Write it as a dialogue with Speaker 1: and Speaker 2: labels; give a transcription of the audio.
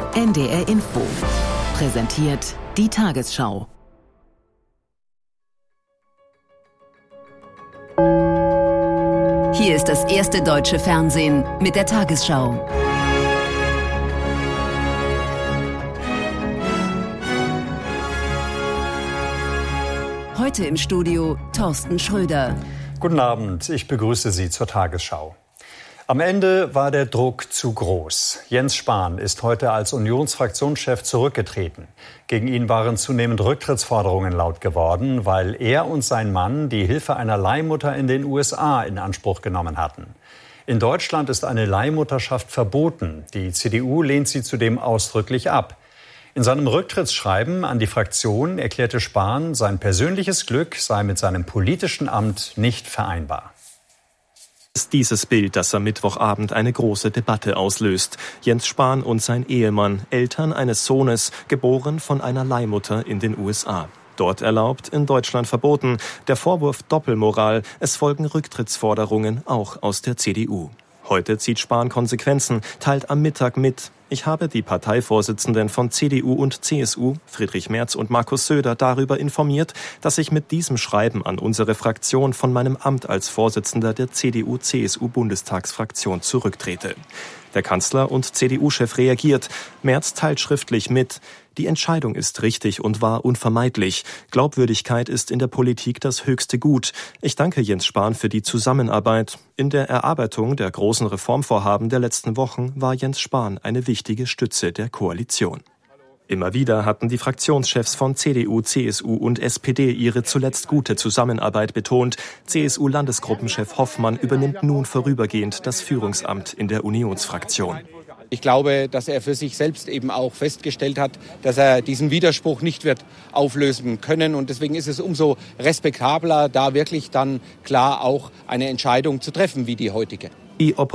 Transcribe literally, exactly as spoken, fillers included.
Speaker 1: N D R Info präsentiert die Tagesschau.
Speaker 2: Hier ist das erste deutsche Fernsehen mit der Tagesschau. Heute im Studio Thorsten Schröder.
Speaker 3: Guten Abend, ich begrüße Sie zur Tagesschau. Am Ende war der Druck zu groß. Jens Spahn ist heute als Unionsfraktionschef zurückgetreten. Gegen ihn waren zunehmend Rücktrittsforderungen laut geworden, weil er und sein Mann die Hilfe einer Leihmutter in den U S A in Anspruch genommen hatten. In Deutschland ist eine Leihmutterschaft verboten. Die C D U lehnt sie zudem ausdrücklich ab. In seinem Rücktrittsschreiben an die Fraktion erklärte Spahn, sein persönliches Glück sei mit seinem politischen Amt nicht vereinbar.
Speaker 4: Ist dieses Bild, das am Mittwochabend eine große Debatte auslöst. Jens Spahn und sein Ehemann, Eltern eines Sohnes, geboren von einer Leihmutter in den U S A. Dort erlaubt, in Deutschland verboten. Der Vorwurf Doppelmoral, es folgen Rücktrittsforderungen, auch aus der C D U. Heute zieht Spahn Konsequenzen, teilt am Mittag mit. Ich habe die Parteivorsitzenden von C D U und C S U, Friedrich Merz und Markus Söder, darüber informiert, dass ich mit diesem Schreiben an unsere Fraktion von meinem Amt als Vorsitzender der C D U-C S U-Bundestagsfraktion zurücktrete. Der Kanzler und C D U-Chef reagiert. Merz teilt schriftlich mit. Die Entscheidung ist richtig und war unvermeidlich. Glaubwürdigkeit ist in der Politik das höchste Gut. Ich danke Jens Spahn für die Zusammenarbeit. In der Erarbeitung der großen Reformvorhaben der letzten Wochen war Jens Spahn eine wichtige Stütze der Koalition. Immer wieder hatten die Fraktionschefs von C D U, C S U und S P D ihre zuletzt gute Zusammenarbeit betont. C S U-Landesgruppenchef Hoffmann übernimmt nun vorübergehend das Führungsamt in der Unionsfraktion.
Speaker 5: Ich glaube, dass er für sich selbst eben auch festgestellt hat, dass er diesen Widerspruch nicht wird auflösen können. Und deswegen ist es umso respektabler, da wirklich dann klar auch eine Entscheidung zu treffen wie die heutige.
Speaker 4: Die